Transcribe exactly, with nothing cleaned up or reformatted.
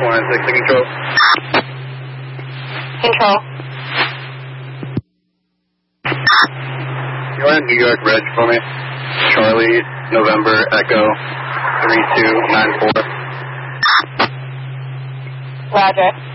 four nine six to control. Control. You want New York Reg for me? Charlie, November, Echo, three two nine four. Roger.